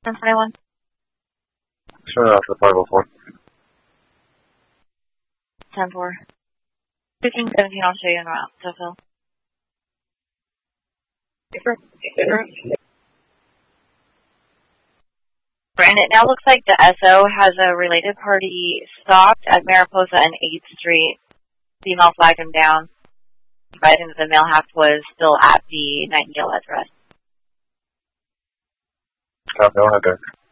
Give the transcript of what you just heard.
1021. Sure, after 504. 10-4. 1517, I'll show you en route to Phil. Brandon, it now looks like the SO has a related party stopped at Mariposa and 8th Street. Female flagged him down. Providing that the male half was still at the Nightingale address. Copy, go ahead, Derek.